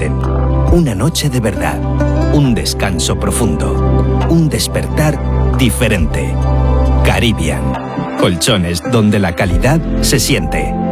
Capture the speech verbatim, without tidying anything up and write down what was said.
sienten. Una noche de verdad. Un descanso profundo. Un despertar diferente. Caribbean. Colchones donde la calidad se siente.